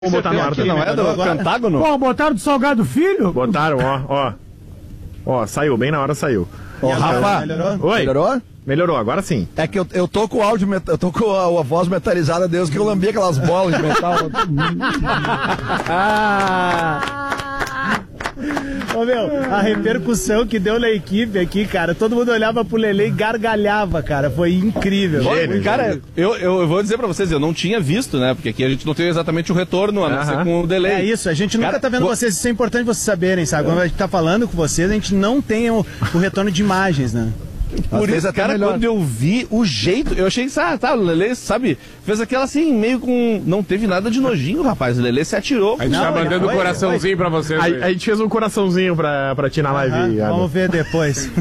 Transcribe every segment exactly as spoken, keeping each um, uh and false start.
Vamos botar no ar aqui, não é do agora. Pentágono? Pô, botaram do Salgado Filho? Botaram, ó, ó. Ó, saiu, bem na hora saiu. Ô, Rafa, melhorou? Oi? Melhorou? Melhorou, agora sim. É que eu, eu tô com o áudio, met- eu tô com a, a voz metalizada desde que eu lambi aquelas bolas de metal. Ô meu, a repercussão que deu na equipe aqui, cara, todo mundo olhava pro Lelê e gargalhava, cara, foi incrível. Gênio, Cara, eu, eu vou dizer pra vocês, eu não tinha visto, né? Porque aqui a gente não tem exatamente o retorno, a não ser Aham. com o delay. É isso, a gente nunca Cara, tá vendo vou- vocês, isso é importante vocês saberem, sabe? Quando a gente tá falando com vocês, a gente não tem o, o retorno de imagens, né? Por fez isso, até cara, melhor. quando eu vi o jeito, eu achei que, ah, tá, o Lelê, sabe, fez aquela assim, meio com. Não teve nada de nojinho, rapaz. O Lelê se atirou. A gente Não, tá já mandando um foi, coraçãozinho pra vocês. A, aí. a gente fez um coraçãozinho pra, pra ti na live. Ah, Adam. vamos ver depois.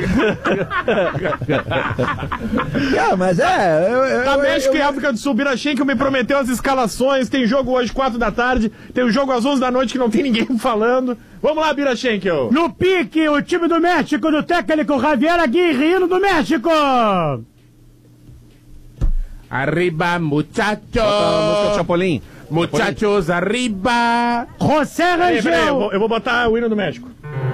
Ah, mas é. Eu, eu, Na eu- México eu- e África do Sul, Birachenko me prometeu as escalações. Tem jogo hoje, quatro da tarde. Tem um jogo às onze da noite que não tem ninguém falando. Vamos lá, Birachenko. No pique, o time do México, do técnico Javier Aguirre, hino do México! Arriba, muchachos! Bota a música do Chapolin. Muchachos, arriba! José Peraí, peraí, eu, Rangel! vou, eu vou botar o hino do México.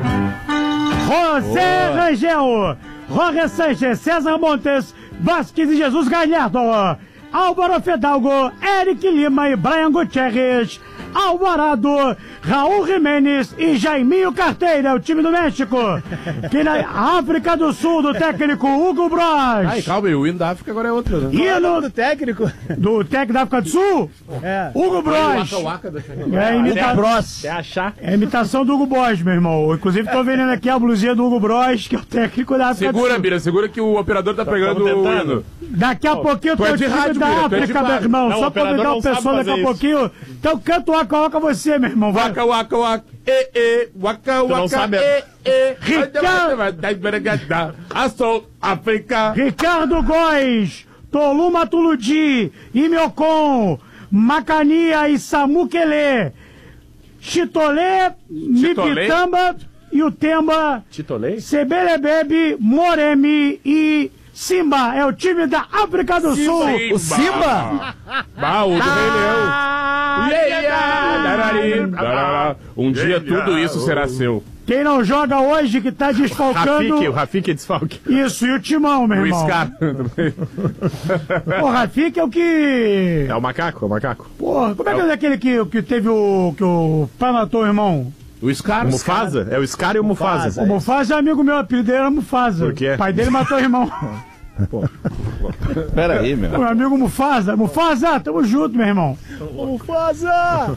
José Rangel! Jorge Sanchez, César Montes, Vasquez e Jesus Galhardo! Álvaro Fidalgo, Eric Lima e Brian Gutierrez! Alvarado, Raul Jimenez e Jaiminho Carteira, o time do México. Que na África do Sul, do técnico Hugo Bros. Ai, calma, e o hino da África agora é outro, né? Hino Do técnico. do técnico da África do Sul, É. Hugo Bros. Waka Waka da É, imita... Bros. É achar. é imitação do Hugo Bros, meu irmão. Inclusive, tô vendendo aqui a blusinha do Hugo Bros, que é o técnico da África do Segura, Sul. Bira, segura que o operador tá pegando tamo o tentando. hino. Daqui a pouquinho tu tem é o de time rádio, da Bira, tu é de África, meu rádio. irmão. Não, Só o pra operador convidar não o pessoal sabe daqui a fazer pouquinho. Então canta o Waka Waka você, meu irmão. Vai. Waka Waka Waka, e e, Waka Waka, não sabe, e e, Ricardo- a South Africa. Ricardo Góes, Tolu Matuludi, Imiocon, Macania e Samukele, Chitolé, Mipitamba e o Temba, Titolei? Sebelebebe, Moremi e Simba. É o time da África do Sul. O Simba? Bah, o do Rei Leão. Yeah, yeah, darari, darará. Um dia tudo isso será seu. Quem não joga hoje, que tá desfalcando... Rafik, o Rafik é desfalque. Isso, e o Timão, meu O irmão. Scar. O Rafik é o que... É o macaco, é o macaco. Porra, como é que é aquele que, que teve o... que o pai matou o irmão? O Scar. O Mufasa? É o Scar e o Mufasa. O Mufasa é amigo meu, o apelido dele era Mufasa. Por quê? O pai dele matou o irmão. Pera aí, meu. Meu amigo Mufasa. Mufasa, tamo junto, meu irmão. Mufasa!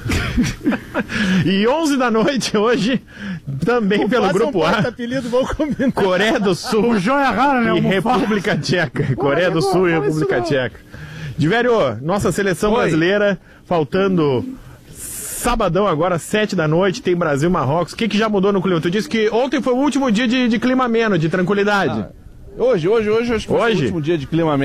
E onze da noite hoje, também pelo Mufasa Grupo é um A, baita apelido, vou combinar. Coreia do Sul O joia rara, né? e O Mufasa. República Tcheca. Coreia do não Sul e fala isso República não. Tcheca. Divério, nossa seleção Oi. brasileira, faltando sabadão agora, sete da noite, tem Brasil e Marrocos. O que, que já mudou no clima? Tu disse que ontem foi o último dia de, de clima ameno, de tranquilidade. Hoje, hoje, hoje, acho que foi Hoje? o último dia de clima